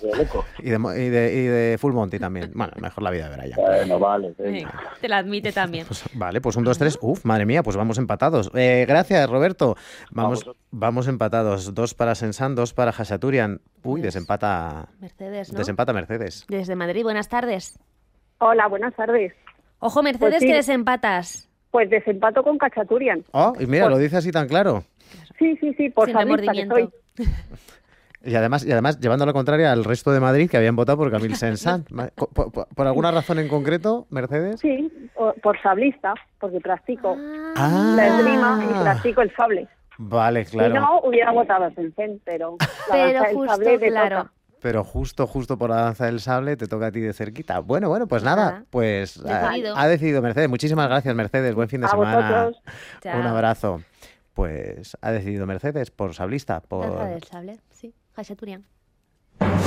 del Eco. Y de Full Monty también. Bueno, mejor la vida de Brian. Bueno, vale. Te la admite también. Pues, vale, pues 1, 2, 3. Uf, madre mía, pues vamos empatados. Gracias, Roberto. Vamos empatados. 2 para Sensan, 2 para Hachaturian. Uy, desempata Mercedes, ¿no? Desempata Mercedes. Desde Madrid, buenas tardes. Hola, buenas tardes. Ojo, Mercedes, Pues sí. que desempatas. Pues desempato con Hachaturian. Oh, y mira, lo dice así tan claro. Sí, por Sin sablista que remordimiento. soy. Y además, llevando la contraria al resto de Madrid que habían votado por Camille Saint-Saëns. ¿Por alguna razón en concreto, Mercedes? Sí, por sablista, porque practico Ah. la esgrima y practico el sable. Vale, claro. Si no, hubiera votado a Sensen, pero la Pero danza del justo, sable me claro. toca. Pero justo por la danza del sable te toca a ti de cerquita. Bueno, pues nada, pues Decidido. ha decidido Mercedes. Muchísimas gracias, Mercedes. Buen fin de A semana. vosotros. Chao. Un abrazo. Pues ha decidido Mercedes por sablista, Danza por del sable, sí. Hachaturian.